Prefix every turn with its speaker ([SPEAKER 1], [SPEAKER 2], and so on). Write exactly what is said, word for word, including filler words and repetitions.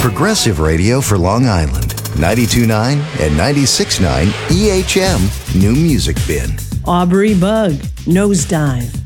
[SPEAKER 1] Progressive radio for Long Island. ninety-two point nine and ninety-six point nine E H M New Music Bin.
[SPEAKER 2] Aubrey Bug, Nosedive.